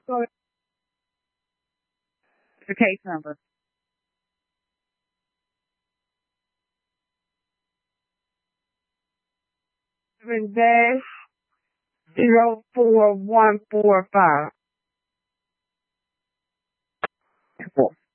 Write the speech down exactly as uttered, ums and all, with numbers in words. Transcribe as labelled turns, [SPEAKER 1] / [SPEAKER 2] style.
[SPEAKER 1] Go ahead. The case number. Seven dash zero four one four five.